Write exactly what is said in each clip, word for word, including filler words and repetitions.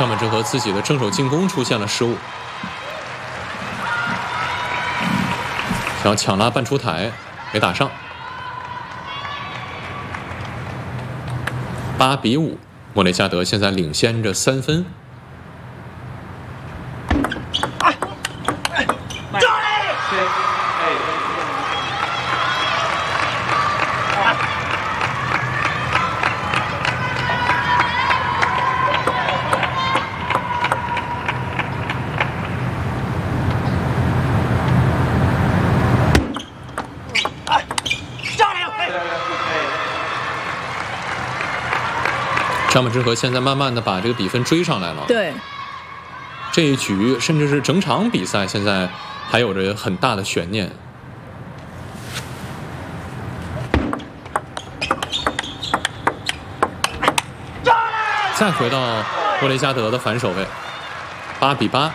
张本智和自己的正手进攻出现了失误，想要抢拉半出台，没打上。八比五，莫雷加德现在领先着三分。张本智和现在慢慢的把这个比分追上来了。 对， 这一局甚至是整场比赛，现在还有着很大的悬念。再回到莫雷加德的反手位，八比八。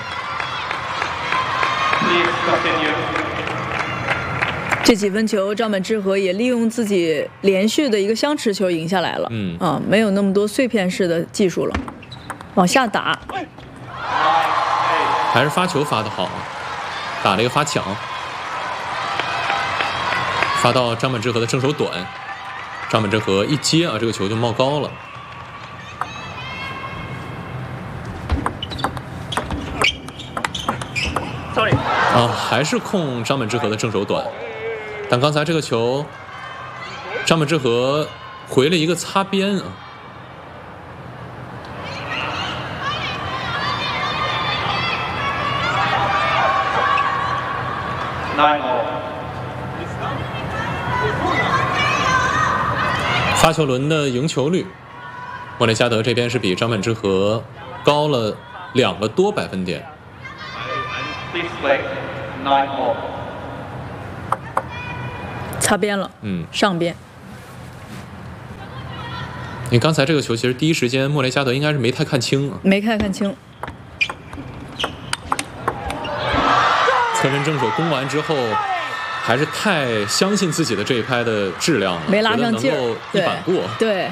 这几分球，张本智和也利用自己连续的一个相持球赢下来了。 嗯啊，没有那么多碎片式的技术了，往下打。 还是发球发得好，打了一个发抢，发到张本智和的正手短，张本智和一接啊，这个球就冒高了。啊，还是控张本智和的正手短。但刚才这个球，张本智和回了一个擦边啊。发球轮的赢球率，莫雷加德这边是比张本智和高了两个多百分点。 擦边了， 嗯， 上边。 你刚才这个球，其实第一时间莫雷加德应该是没太看清啊， 没太看清。 侧身正手攻完之后，还是太相信自己的这一拍的质量了， 没拉上劲儿， 能够一板过。 对，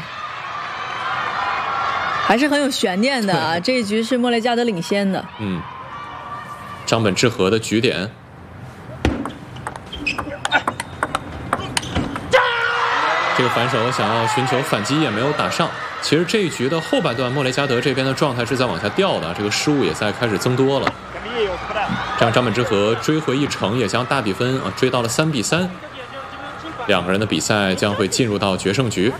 还是很有悬念的啊！这一局是莫雷加德领先的。 嗯，张本智和的局点。这个反手想要寻求反击也没有打上。其实这一局的后半段，莫雷加德这边的状态是在往下掉的，这个失误也在开始增多了。这样张本智和追回一城，也将大比分啊追到了三比三。两个人的比赛将会进入到决胜局。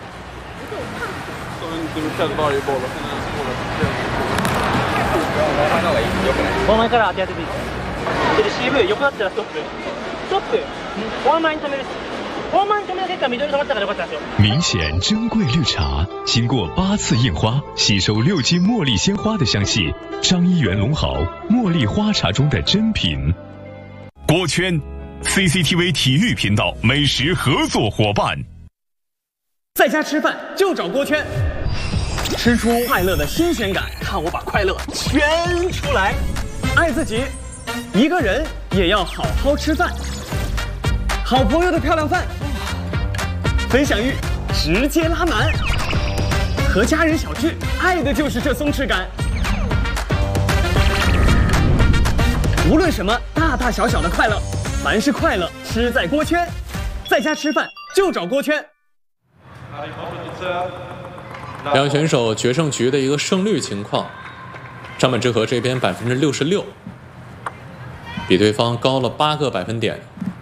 フォア前から当て当てていい。でレシーブ横だったらストップ。ストップ。フォア前に止める。フォア前に止めた結果緑止まったからよかったんですよ。 明显珍贵绿茶，经过八次印花，吸收六斤茉莉鲜花的香气，张一元龙好茉莉花茶中的珍品。 锅圈 ，C C T V 体育频道美食合作伙伴。 在家吃饭就找锅圈，吃出快乐的新鲜感，看我把快乐圈出来。爱自己，一个人也要好好吃饭。好朋友的漂亮饭，分享欲直接拉满。和家人小聚，爱的就是这松弛感。无论什么大大小小的快乐，凡是快乐吃在锅圈。在家吃饭就找锅圈。 两选手决胜局的一个胜率情况，张本智和这边百分之六十六，比对方高了八个百分点。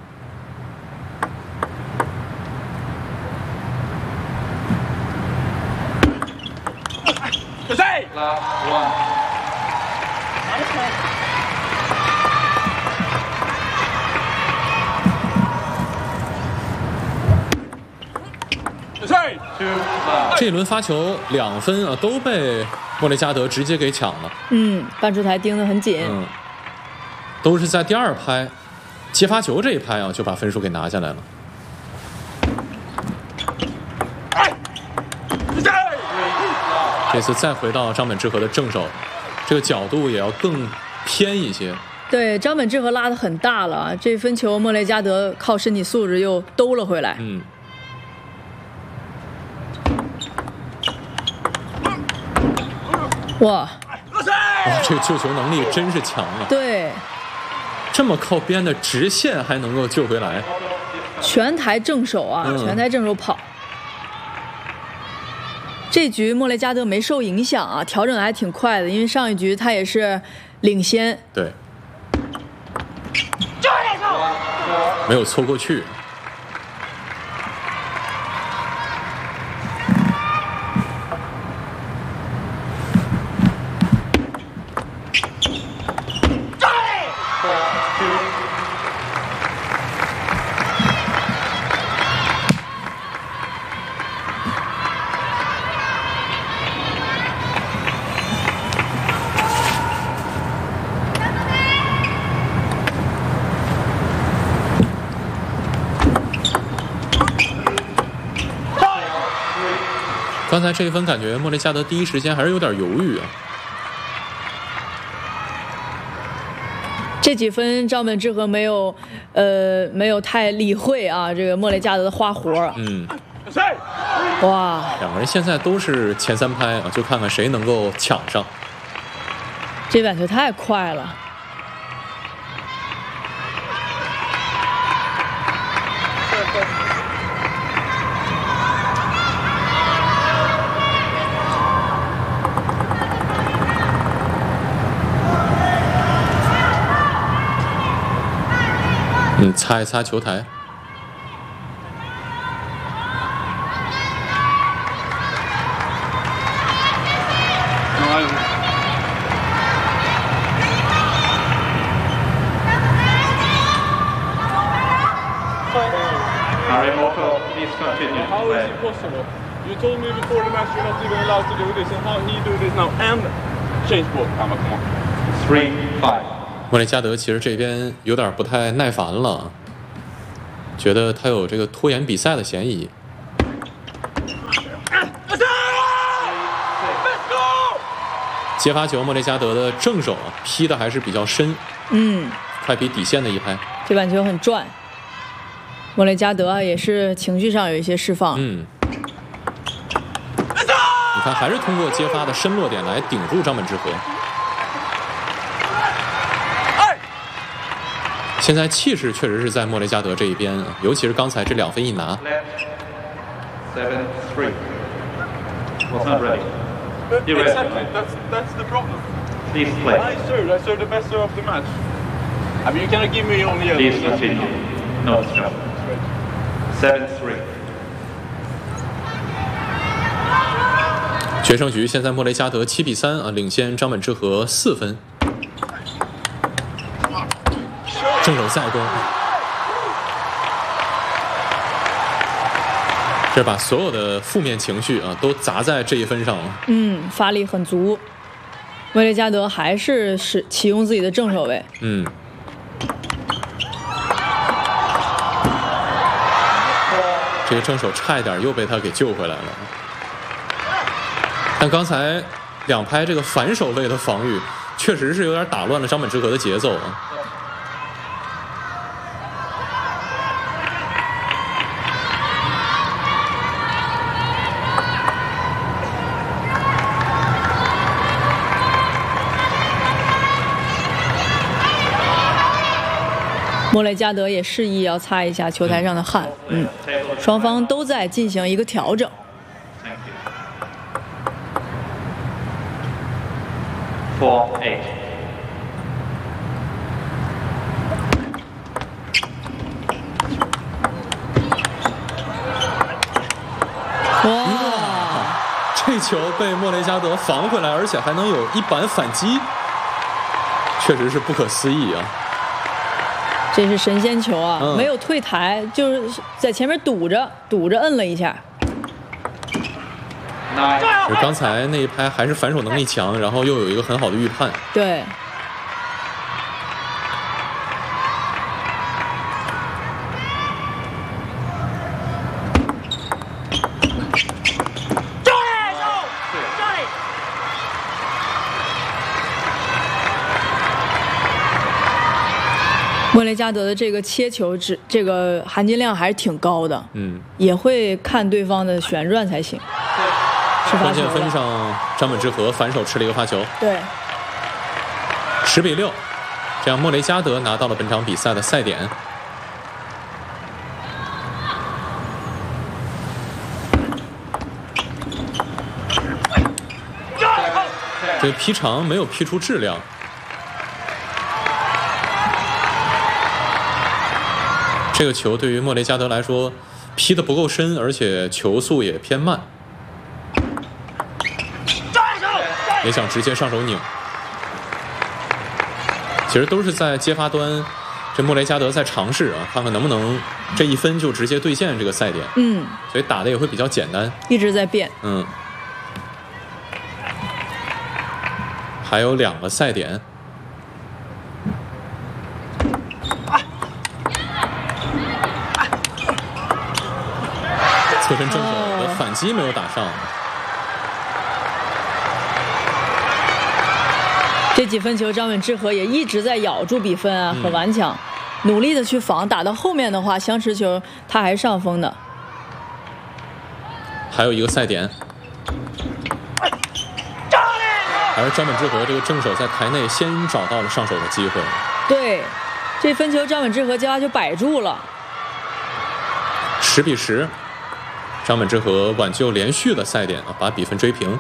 这一轮发球两分啊，都被莫雷加德直接给抢了。 嗯，半出台盯得很紧。 嗯，都是在第二拍接发球这一拍啊，就把分数给拿下来了。这次再回到张本智和的正手，这个角度也要更偏一些。 对，张本智和拉得很大了，这分球莫雷加德靠身体素质又兜了回来。 嗯。 哇， 哇，这个救球能力真是强啊！ 对， 这么靠边的直线还能够救回来， 全台正手啊， 嗯、 全台正手跑。这局莫雷加德没受影响啊，调整的还挺快的，因为上一局他也是领先。 对，没有凑过去。刚才这一分感觉莫雷加德第一时间还是有点犹豫啊。 这几分张本智和没有，呃，没有太理会啊，这个莫雷加德的花活啊。 嗯。 哇！ 两个人现在都是前三拍啊，就看看谁能够抢上。 这板球太快了。 嗯，擦一擦球台。 How is it possible? You told me before the match you're not even allowed to do this, and how he do this now and change ball? Come on, come on. Three, five. 莫雷加德其实这边有点不太耐烦了，觉得他有这个拖延比赛的嫌疑。接发球，莫雷加德的正手啊劈的还是比较深， 嗯， 快比底线的一拍。 这板球很转，莫雷加德也是情绪上有一些释放。 嗯，你看还是通过接发的深落点来顶住张本智和。现在气势确实是在莫雷加德这一边，尤其是刚才这两分一拿。 Seven, three. Was not ready. You're ready. Exactly. That's that's the problem. Please play. I served. I served the best serve of the match. I mean, you cannot give me only a. Please continue. No stop. Seven, three. 决胜局现在莫雷加德七比三啊，领先张本智和四分。正手再攻，这把所有的负面情绪啊都砸在这一分上了。 嗯，发力很足。莫雷加德还是使启用自己的正手位。 嗯。这个正手差一点又被他给救回来了。但刚才两拍这个反手位的防御，确实是有点打乱了张本智和的节奏啊。 莫雷加德也示意要擦一下球台上的汗，嗯，双方都在进行一个调整。 Four, eight. 哇， 这球被莫雷加德防回来，而且还能有一板反击，确实是不可思议啊！ 这是神仙球啊， 嗯、 没有退台，就是在前面堵着，堵着摁了一下。 就刚才那一拍还是反手能力强，然后又有一个很好的预判。 对。莫雷加德的这个切球值，这个含金量还是挺高的， 嗯， 也会看对方的旋转才行。 关键分上，张本智和反手吃了一个发球。 对， 十比六，这样莫雷加德拿到了本场比赛的赛点。这个劈长没有劈出质量。这个球对于莫雷加德来说劈得不够深，而且球速也偏慢，也想直接上手拧。其实都是在接发端，这莫雷加德在尝试啊，看看能不能这一分就直接兑现这个赛点。 嗯， 所以打的也会比较简单， 一直在变。 嗯，还有两个赛点。侧身正手的反击没有打上。 这几分球，张本智和也一直在咬住比分啊，很顽强，嗯、努力的去防。打到后面的话，相持球他还上风的。 还有一个赛点，还是张本智和这个正手在台内先找到了上手的机会。 对，这分球张本智和接发球摆住了。 十比十。张本智和挽救连续的赛点啊，把比分追平。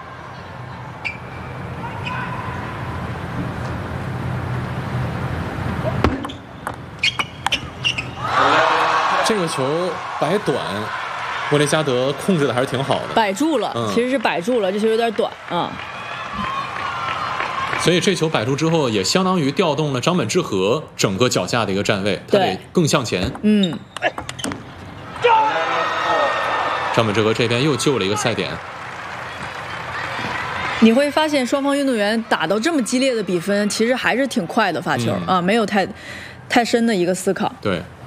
这个球摆短，莫雷加德控制的还是挺好的， 摆住了，嗯、其实是摆住了，这球有点短啊。 所以这球摆住之后，也相当于调动了张本智和整个脚架的一个站位，他得更向前。 嗯。 张本智和这边又救了一个赛点。 你会发现双方运动员打到这么激烈的比分，其实还是挺快的发球、嗯、啊，没有太太深的一个思考。 对。